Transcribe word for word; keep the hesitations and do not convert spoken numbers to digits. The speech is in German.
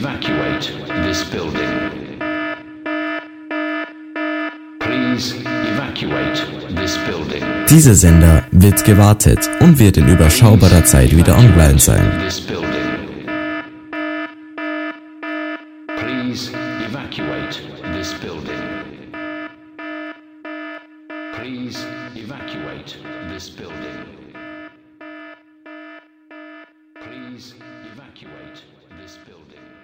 evacuate this building. Please evacuate this building. Dieser Sender wird gewartet und wird in überschaubarer Zeit wieder online sein. This building. Please evacuate this building. Please evacuate this building. Please